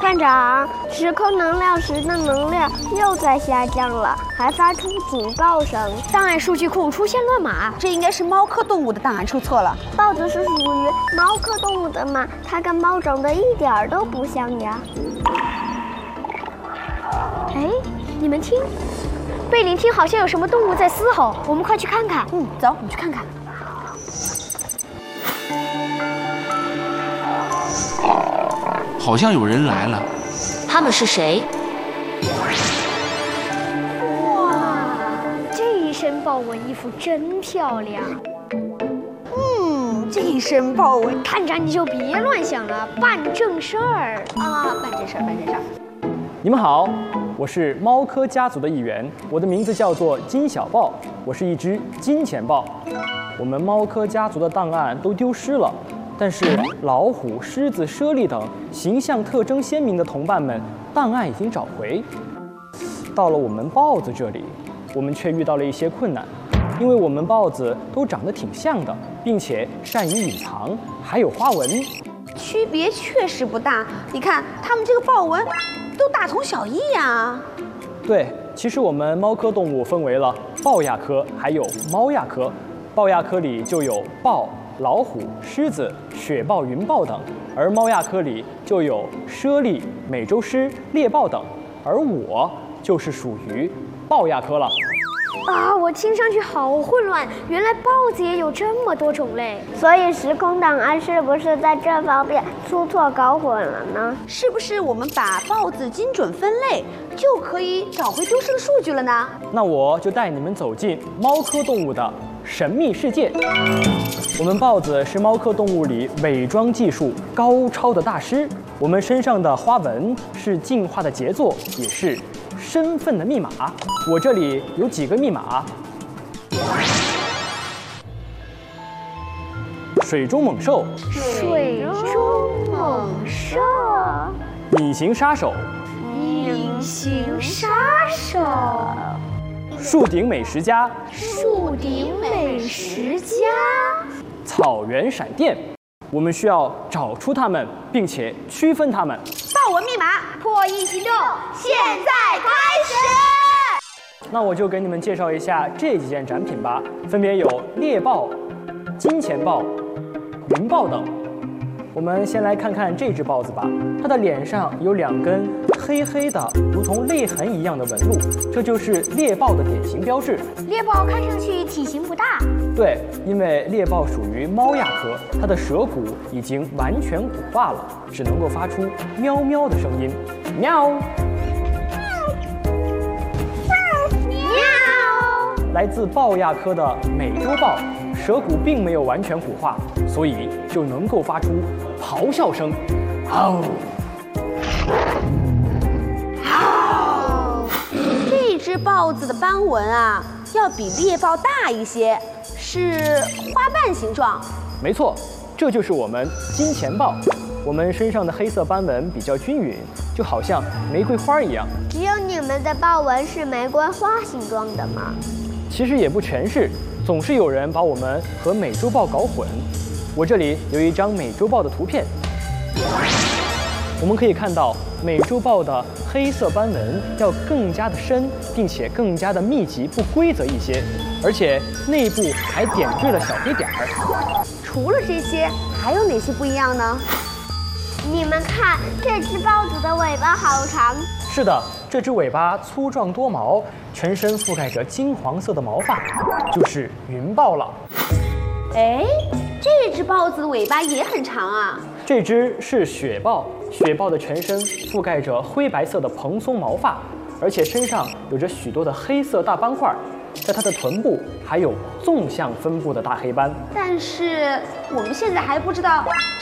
站长，时空能量石的能量又在下降了，还发出警告声。 档案数据库出现乱码， 这应该是猫科动物的档案出错了。 豹子是属于猫科动物的吗？它跟猫长得一点儿都不像呀。 哎，你们听，贝林听好像有什么动物在嘶吼，我们快去看看。 走，我们去看看。 好像有人来了。 他们是谁？ 哇，这一身豹纹衣服真漂亮。 这一身豹纹， 探长你就别乱想了，办正事儿啊！办正事儿，办正事儿。 你们好，我是猫科家族的一员，我的名字叫做金小豹，我是一只金钱豹。我们猫科家族的档案都丢失了。但是老虎、狮子、猞猁等形象特征鲜明的同伴们，档案已经找回。到了我们豹子这里，我们却遇到了一些困难，因为我们豹子都长得挺像的，并且善于隐藏，还有花纹。 区别确实不大，你看它们这个豹纹都大同小异呀。 对，其实我们猫科动物分为了豹亚科还有猫亚科，豹亚科里就有豹、老虎、狮子、雪豹、云豹等，而猫亚科里就有猞猁、美洲狮、猎豹等，而我就是属于豹亚科了。 啊，我听上去好混乱，原来豹子也有这么多种类。 所以时空档案是不是在这方面出错搞混了呢？ 是不是我们把豹子精准分类，就可以找回丢失的数据了呢？ 那我就带你们走进猫科动物的神秘世界。我们豹子是猫科动物里伪装技术高超的大师，我们身上的花纹是进化的杰作，也是身份的密码。我这里有几个密码：水中猛兽、 水中猛兽、 隐形杀手、 隐形杀手、 树顶美食家、 树顶美食家、 草原闪电。我们需要找出它们，并且区分它们。 豹纹密码破译行动现在开始。 那我就给你们介绍一下这几件展品吧，分别有猎豹、金钱豹、云豹等。我们先来看看这只豹子吧，它的脸上有2根黑黑的，如同泪痕一样的纹路，这就是猎豹的典型标志。 猎豹看上去体型不大。 对，因为猎豹属于猫亚科，它的舌骨已经完全骨化了，只能够发出喵喵的声音，喵。来自豹亚科的美洲豹，舌骨并没有完全骨化，所以就能够发出咆哮声，嗷！ 这只豹子的斑纹啊，要比猎豹大一些，是花瓣形状。 没错，这就是我们金钱豹。我们身上的黑色斑纹比较均匀，就好像玫瑰花一样。 只有你们的豹纹是玫瑰花形状的吗？ 其实也不全是，总是有人把我们和美洲豹搞混。我这里有一张美洲豹的图片，我们可以看到美洲豹的黑色斑纹要更加的深，并且更加的密集不规则一些，而且内部还点缀了小黑点儿。 除了这些，还有哪些不一样呢？ 你们看，这只豹子的尾巴好长。 是的，这只尾巴粗壮多毛，全身覆盖着金黄色的毛发，就是云豹了。 哎，这只豹子的尾巴也很长啊。 这只是雪豹，雪豹的全身覆盖着灰白色的蓬松毛发，而且身上有着许多的黑色大斑块，在它的臀部还有纵向分布的大黑斑。 但是我们现在还不知道